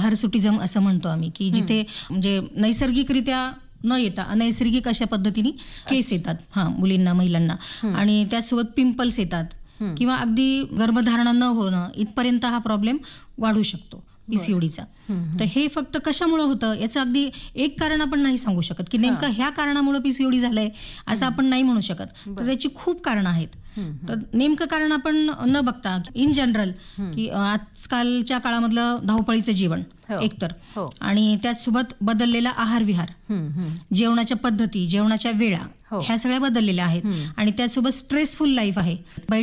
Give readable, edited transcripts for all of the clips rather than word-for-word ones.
Hirsutism असं म्हणतो आम्ही, की जिथे म्हणजे नैसर्गिकरित्या न येता अनैसर्गिक अशा पद्धतीने केस येतात मुलींना, महिलांना, आणि त्याचसोबत पिंपल्स येतात किंवा अगदी गर्भधारणा न होणं इथपर्यंत हा प्रॉब्लेम वाढू शकतो पीसीओडीचा. तर हे फक्त कशामुळे होतं याचं अगदी एक कारण आपण नाही सांगू शकत, की नेमकं ह्या कारणामुळे पीसीओडी झालंय असं आपण नाही म्हणू शकत. तर त्याची खूप कारणं आहेत. तर नेमकं कारण आपण न बघता इन जनरल, की आजकालच्या काळामधलं धावपळीचं जीवन एकतर, आणि त्याचसोबत बदललेला आहार विहार, जेवणाच्या पद्धती, जेवणाच्या वेळा, ह्या सगळ्या बदललेल्या आहेत. आणि त्याचसोबत स्ट्रेसफुल लाईफ आहे,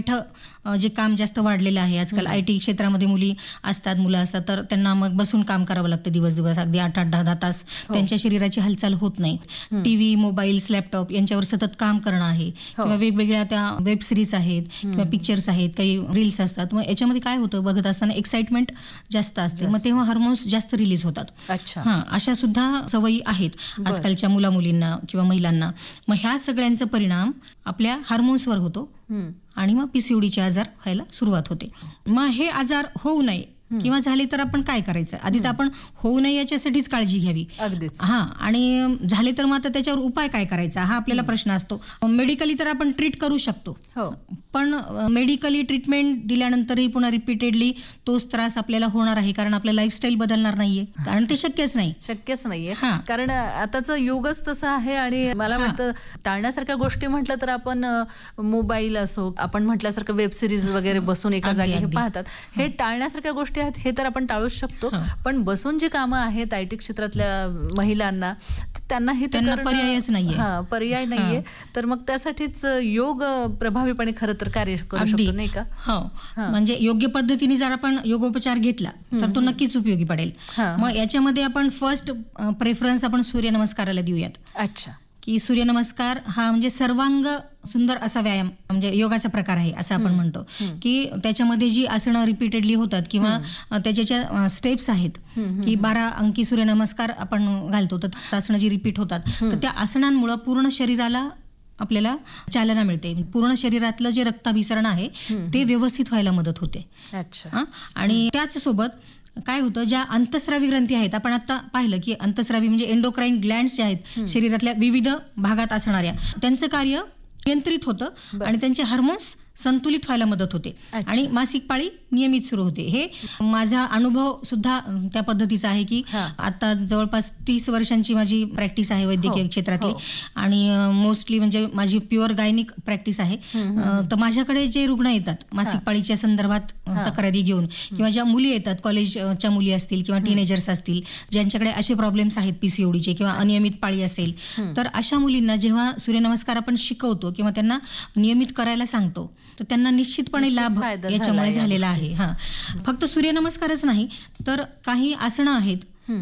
बैठं जे काम जास्त वाढलेलं आहे आजकाल. IT क्षेत्रामध्ये मुली असतात, मुलं असतात, तर त्यांना मग बसून काम करावं लागतं दिवस अगदी 8-8, 10-10 तास. त्यांच्या शरीराची हालचाल होत नाही. टीव्ही, मोबाईल्स, लॅपटॉप यांच्यावर सतत काम करणं आहे, किंवा वेगवेगळ्या त्या वेब सिरीज आहेत किंवा पिक्चर्स आहेत, काही रील्स असतात. मग याच्यामध्ये काय होतं, बघत असताना एक्साइटमेंट जास्त असते, मग तेव्हा हार्मोन्स जास्त रिलीज होतात. अशा सुद्धा सवयी आहेत आजकालच्या मुलींना किंवा महिलांना. मग ह्या सगळ्यांचा परिणाम आपल्या हार्मोन्सवर होतो आणि मग पीसीओडीचे आजार व्हायला सुरुवात होते. मग हे आजार होऊ नये किंवा झाले तर आपण काय करायचं, आधी तर आपण होऊ नये याच्यासाठीच काळजी घ्यावी. अगदीच. आणि झाले तर मग आता त्याच्यावर उपाय काय करायचा हा आपल्याला प्रश्न असतो. मेडिकली तर आपण ट्रीट करू शकतो, पण मेडिकली ट्रीटमेंट दिल्यानंतरही पुन्हा रिपीटेडली तोच त्रास आपल्याला होणार आहे, कारण आपलं लाईफस्टाईल बदलणार नाहीये, कारण ते शक्यच नाहीये. कारण आताचं युगच तसं आहे. आणि मला वाटतं टाळण्यासारख्या गोष्टी म्हटलं तर आपण मोबाईल असो, आपण म्हटल्यासारखं वेब सिरीज वगैरे बसून एका जागी पाहतात, हे टाळण्यासारख्या गोष्टी आहेत. हे तर आपण टाळूच शकतो, पण बसून जी कामं आहेत IT क्षेत्रातल्या महिलांना, त्यांना पर्यायच नाहीये. पर्याय नाहीये. तर मग त्यासाठीच योग प्रभावीपणे खरं तर कार्य करू शकतो, नाही का? म्हणजे योग्य पद्धतीने जर आपण योगोपचार घेतला तर तो नक्कीच उपयोगी पडेल. मग याच्यामध्ये आपण फर्स्ट प्रेफरन्स आपण सूर्यनमस्काराला देऊयात. अच्छा. की सूर्यनमस्कार हा म्हणजे सर्वांग सुंदर असा व्यायाम, म्हणजे योगाचा प्रकार आहे असं आपण म्हणतो, की त्याच्यामध्ये जी आसनं रिपीटेडली होतात किंवा त्याच्या ज्या स्टेप्स आहेत, की 12 अंकी सूर्यनमस्कार आपण घालतो, तर आसनं जी रिपीट होतात, तर त्या आसनांमुळे पूर्ण शरीराला आपल्याला चालना मिळते. पूर्ण शरीरातलं जे रक्ताभिसरण आहे ते व्यवस्थित व्हायला मदत होते. आणि त्याच सोबत काय होतं, ज्या अंतस्रावी ग्रंथी आहेत, आपण आता पाहिलं की अंतस्रावी म्हणजे एंडोक्राईन ग्लँड्स ज्या आहेत शरीरातल्या विविध भागात असणाऱ्या, त्यांचं कार्य नियंत्रित होतं आणि त्यांचे हार्मोन्स संतुलित व्हायला मदत होते आणि मासिक पाळी नियमित सुरू होते. हे माझा अनुभव सुद्धा त्या पद्धतीचा आहे, की आता जवळपास 30 वर्षांची माझी प्रॅक्टिस आहे वैद्यकीय क्षेत्रातली, आणि मोस्टली म्हणजे माझी प्युअर गायनिक प्रॅक्टिस आहे. तर माझ्याकडे जे रुग्ण येतात मासिक पाळीच्या संदर्भात तक्रारी घेऊन, किंवा ज्या मुली येतात, कॉलेजच्या मुली असतील किंवा टीनेजर्स असतील, ज्यांच्याकडे असे प्रॉब्लेम्स आहेत पीसीओडीचे किंवा अनियमित पाळी असेल, तर अशा मुलींना जेव्हा सूर्यनमस्कार आपण शिकवतो किंवा त्यांना नियमित करायला सांगतो, तर त्यांना निश्चितपणे लाभ याच्यामुळे झालेला आहे. फक्त सूर्यनमस्कारच नाही, तर काही आसनं आहेत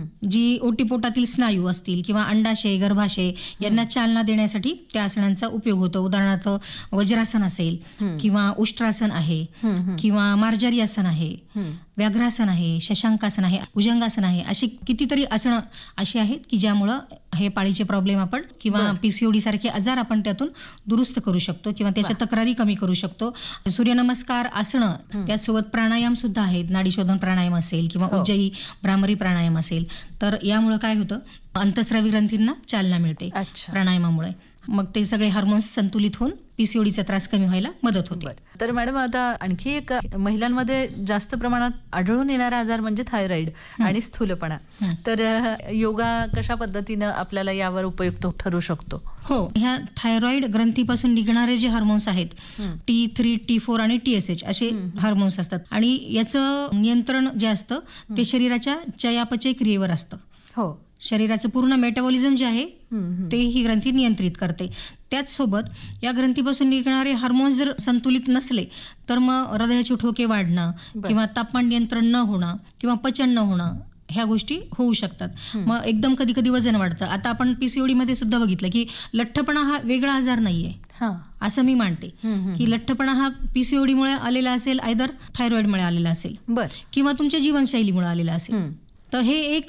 जी ओटीपोटातील स्नायू असतील किंवा अंडाशय, गर्भाशय यांना चालना देण्यासाठी त्या आसनांचा उपयोग होतो. उदाहरणार्थ वज्रासन असेल किंवा उष्ट्रासन आहे किंवा मार्जारी आसन आहे, व्याघ्रासन आहे, शशांकासन आहे, भुजंगासन आहे. अशी कितीतरी आसनं अशी आहेत की ज्यामुळं हे पाळीचे प्रॉब्लेम आपण किंवा पीसीओडी सारखे आजार आपण त्यातून दुरुस्त करू शकतो किंवा त्याच्या तक्रारी कमी करू शकतो. सूर्यनमस्कार, आसनं, त्याचसोबत प्राणायाम सुद्धा आहेत. नाडीशोधन प्राणायाम असेल किंवा उज्जयी भ्रामरी प्राणायाम असेल, तर यामुळे काय होतं, अंतस्रावी ग्रंथींना चालना मिळते प्राणायामामुळे. मग ते सगळे हार्मोन्स संतुलित होऊन पीसीओडीचा त्रास कमी व्हायला मदत होते. तर मॅडम, आता आणखी एक महिलांमध्ये जास्त प्रमाणात आढळून येणारा आजार म्हणजे थायरॉइड आणि स्थूलपणा. तर योगा कशा पद्धतीनं आपल्याला यावर उपयुक्त ठरू शकतो? ह्या थायरॉइड ग्रंथीपासून निघणारे जे हार्मोन्स आहेत, T3, T4 आणि TSH असे हार्मोन्स असतात, आणि याचं नियंत्रण जे असतं ते शरीराच्या चयापचय क्रियेवर असतं. शरीराचं पूर्ण मेटाबॉलिझम जे आहे ते ही ग्रंथी नियंत्रित करते. त्याचसोबत या ग्रंथीपासून निघणारे हार्मोन्स जर संतुलित नसले तर मग हृदयाचे ठोके वाढणं किंवा तापमान नियंत्रण न होणं किंवा पचन न होणं, ह्या गोष्टी होऊ शकतात. मग एकदम कधी कधी वजन वाढतं. आता आपण पीसीओडी मध्ये सुद्धा बघितलं की लठ्ठपणा हा वेगळा आजार नाहीये असं मी मानते, की लठ्ठपणा हा पीसीओडी मुळे आलेला असेल, आयदर थायरॉइड मुळे आलेला असेल किंवा तुमच्या जीवनशैलीमुळे आलेला असेल. तर हे एक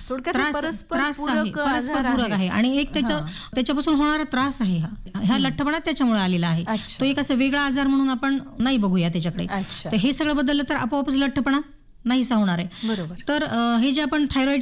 परस्परपूरक आहे आणि एक त्याच्यापासून होणारा त्रास आहे. ह्या लठ्ठपणा त्याच्यामुळे आलेला आहे. तो एक असा वेगळा आजार म्हणून आपण नाही बघूया त्याच्याकडे. तर हे सगळं बदललं तर आपोआपच लठ्ठपणा नाहीसा होणार आहे. तर हे जे आपण थायरॉइड